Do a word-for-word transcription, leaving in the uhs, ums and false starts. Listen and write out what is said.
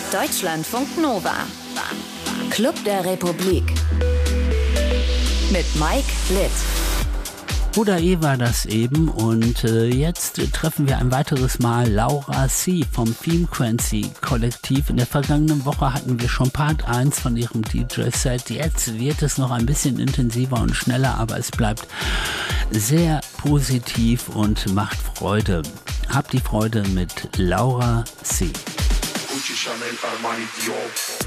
Deutschlandfunk Nova. Club der Republik. Mit Mike Litt. Oder eh war das eben und äh, jetzt äh, treffen wir ein weiteres Mal Laura C. vom Frequency Kollektiv. In der vergangenen Woche hatten wir schon Part eins von ihrem D J-Set. Jetzt wird es noch ein bisschen intensiver und schneller, aber es bleibt sehr positiv und macht Freude. Habt die Freude mit Laura C.